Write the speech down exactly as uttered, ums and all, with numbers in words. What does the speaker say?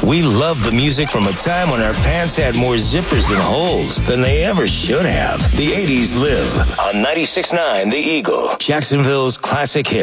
We love the music from a time when our pants had more zippers and holes than they ever should have. The eighties live on ninety-six point nine The Eagle, Jacksonville's classic hit.